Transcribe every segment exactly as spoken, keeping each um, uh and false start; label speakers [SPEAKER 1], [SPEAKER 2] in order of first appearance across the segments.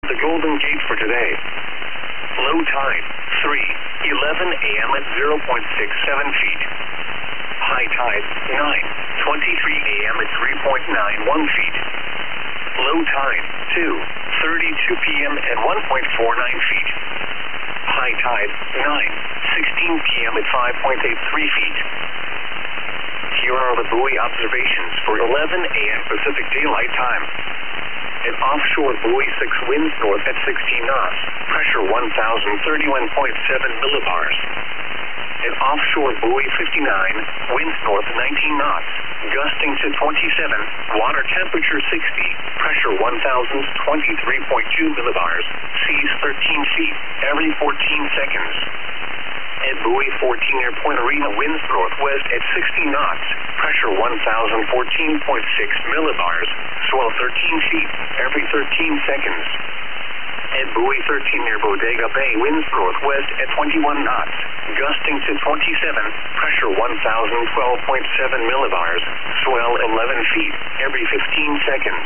[SPEAKER 1] the Golden Gate for today. Low tide, three eleven a m at zero point six seven feet. High tide, nine twenty-three a m at three point nine one feet. Low tide, two thirty-two p m at one point four nine feet. High tide, nine sixteen p m at five point eight three feet. Here are the buoy observations for eleven a m Pacific Daylight Time. At offshore buoy six, winds north at sixteen knots, pressure one thousand thirty-one point seven millibars. At offshore buoy fifty-nine, winds north nineteen knots, gusting to twenty-seven, water temperature sixty, pressure one thousand twenty-three point two millibars, seas thirteen feet every fourteen seconds. At buoy fourteen near Point Arena, winds northwest at sixty knots, pressure one thousand fourteen point six millibars, swell thirteen feet every thirteen seconds. At buoy thirteen near Bodega Bay, winds northwest at twenty-one knots, gusting to twenty-seven, pressure one thousand twelve point seven millibars, swell eleven feet every fifteen seconds.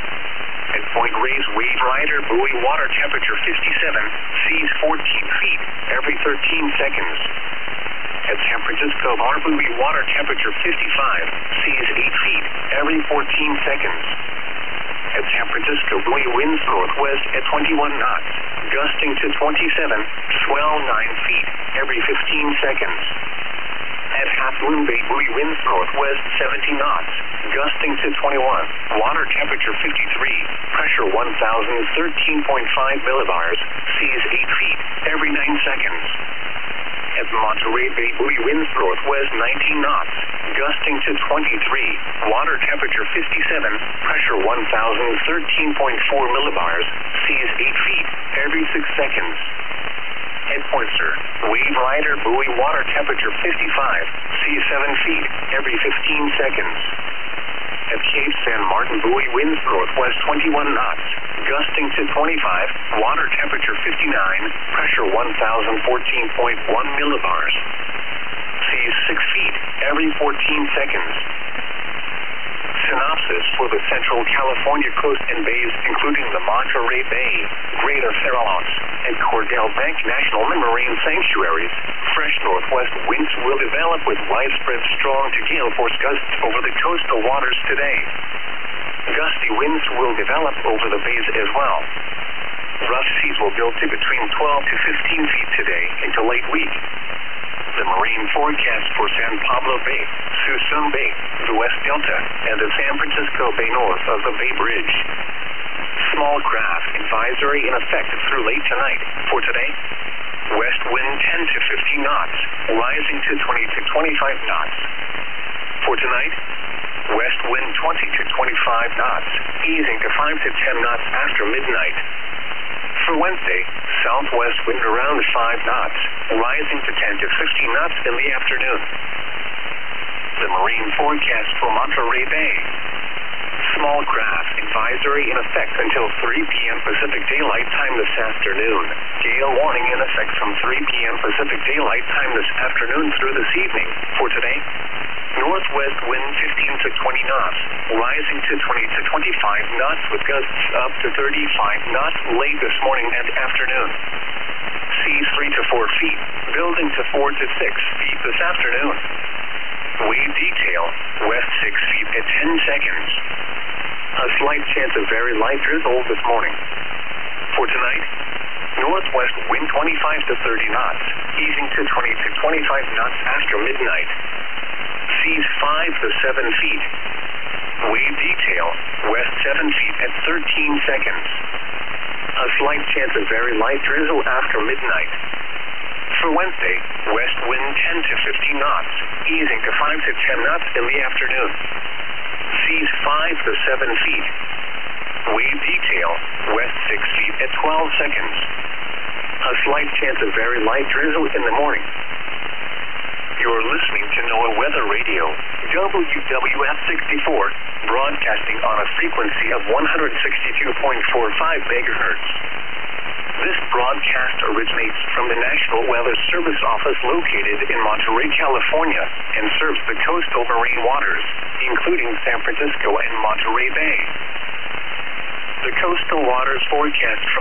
[SPEAKER 1] At Point Reyes, Wave Rider, buoy water temperature fifty-seven, seas fourteen feet every thirteen seconds. At San Francisco Bar, buoy water temperature fifty-five, seas eight feet every fourteen seconds. At San Francisco, buoy winds northwest at twenty-one knots, gusting to twenty-seven, swell nine feet every fifteen seconds. At Half Moon Bay, buoy winds northwest seventy knots, gusting to twenty-one, water temperature fifty-three, pressure one thousand thirteen point five millibars, seas eight feet every nine seconds. At Monterey Bay, buoy winds northwest nineteen knots, gusting to twenty-three, water temperature fifty-seven, pressure one thousand thirteen point four millibars, seas eight feet every six seconds. At Point Sur, Wave Rider, buoy water temperature fifty-five, seas seven feet every fifteen seconds. At Cape San Martin, buoy winds northwest twenty-one knots, gusting to twenty-five, water temperature fifty-nine, pressure one thousand fourteen point one millibars. Seas six feet every fourteen seconds. Synopsis for the Central California coast and bays, including the Monterey Bay, Greater Farallones, and Cordell Bank National Marine Sanctuaries. Fresh northwest winds will develop with widespread strong to gale force gusts over the coastal waters today. Gusty winds will develop over the bays as well. Rough seas will build to between twelve to fifteen feet today into late week. The marine forecast for San Pablo Bay, Suisun Bay, the West Delta, and the San Francisco Bay north of the Bay Bridge. Small craft advisory in effect through late tonight. For today, west wind ten to fifteen knots, rising to twenty to twenty-five knots. For tonight, west wind twenty to twenty-five knots, easing to five to ten knots after midnight. For Wednesday, southwest wind around five knots, rising to ten to fifteen knots in the afternoon. The marine forecast for Monterey Bay. Small craft advisory in effect until three p m Pacific Daylight Time this afternoon. Gale warning in effect from three p m Pacific Daylight Time this afternoon through this evening. For today, northwest wind fifteen to twenty knots, rising to twenty to twenty-five knots with gusts up to thirty-five knots late this morning and afternoon. Seas three to four feet, building to four to six feet this afternoon. Wave detail, west six feet at ten seconds. A slight chance of very light drizzle this morning. For tonight, northwest wind twenty-five to thirty knots, easing to twenty to twenty-five knots after midnight. Seas five to seven feet. Wave detail, west seven feet at thirteen seconds. A slight chance of very light drizzle after midnight. For Wednesday, west wind ten to fifteen knots, easing to five to ten knots in the afternoon. Seas five to seven feet. Wave detail, west six feet at twelve seconds. A slight chance of very light drizzle in the morning. You're listening to NOAA Weather Radio, W W F sixty-four, broadcasting on a frequency of one hundred sixty-two point four five megahertz. This broadcast originates from the National Weather Service Office located in Monterey, California, and serves the coastal marine waters, including San Francisco and Monterey Bay. The coastal waters forecast from